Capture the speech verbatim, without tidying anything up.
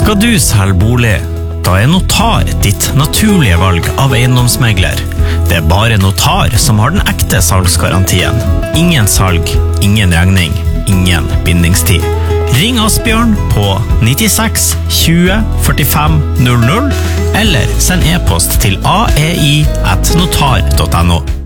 Skal du selge bolig? Da er Notar ditt naturlige valg av eiendomsmegler. Det er bare Notar som har den ekte salgsgarantien. Ingen salg, ingen regning, ingen bindingstid. Ring Asbjørn på nittiseks tjue førtifem null null eller send e-post til a e i at notar punktum no.